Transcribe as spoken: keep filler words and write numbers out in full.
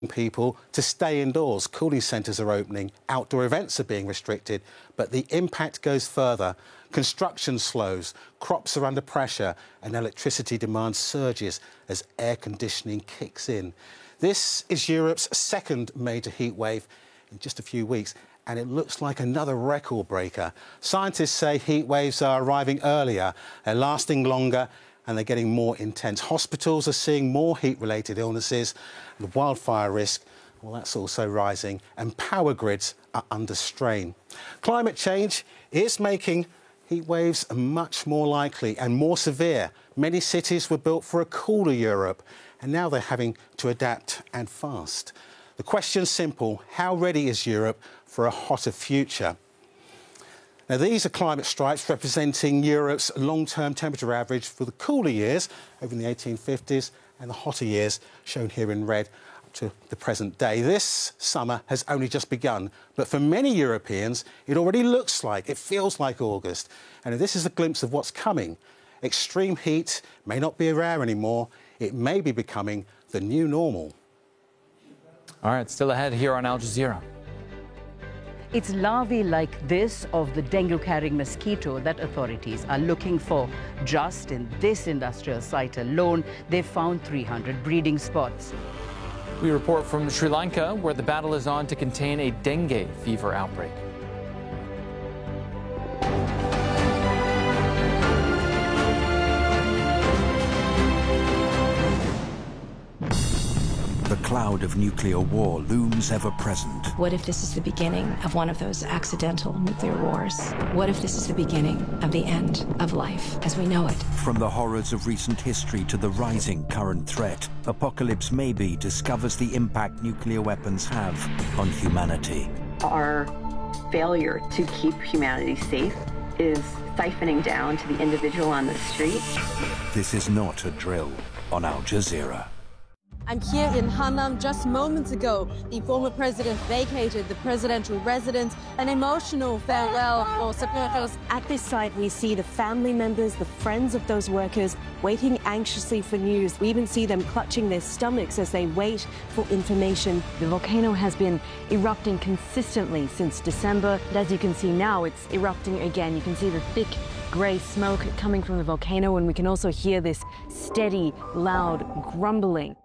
people to stay indoors. Cooling centres are opening, outdoor events are being restricted, but the impact goes further. Construction slows, crops are under pressure, and electricity demand surges as air conditioning kicks in. This is Europe's second major heat wave in just a few weeks, and it looks like another record breaker. Scientists say heat waves are arriving earlier, they're lasting longer, and they're getting more intense. Hospitals are seeing more heat-related illnesses, and wildfire risk, well, that's also rising, and power grids are under strain. Climate change is making heat waves much more likely and more severe. Many cities were built for a cooler Europe, and now they're having to adapt and fast. The question's simple: how ready is Europe for a hotter future? Now, these are climate stripes representing Europe's long-term temperature average for the cooler years over in the eighteen fifties and the hotter years shown here in red up to the present day. This summer has only just begun, but for many Europeans, it already looks like, it feels like August. And this is a glimpse of what's coming. Extreme heat may not be rare anymore. It may be becoming the new normal. All right, still ahead here on Al Jazeera. It's larvae like this of the dengue-carrying mosquito that authorities are looking for. Just in this industrial site alone, they've found three hundred breeding spots. We report from Sri Lanka, where the battle is on to contain a dengue fever outbreak. The cloud of nuclear war looms ever present. What if this is the beginning of one of those accidental nuclear wars? What if this is the beginning of the end of life as we know it? From the horrors of recent history to the rising current threat, Apocalypse Maybe discovers the impact nuclear weapons have on humanity. Our failure to keep humanity safe is siphoning down to the individual on the street. This is not a drill on Al Jazeera. I'm here in Hanam. Just moments ago, the former president vacated the presidential residence, an emotional farewell for supporters. At this site, we see the family members, the friends of those workers, waiting anxiously for news. We even see them clutching their stomachs as they wait for information. The volcano has been erupting consistently since December. And as you can see now, it's erupting again. You can see the thick grey smoke coming from the volcano, and we can also hear this steady, loud grumbling.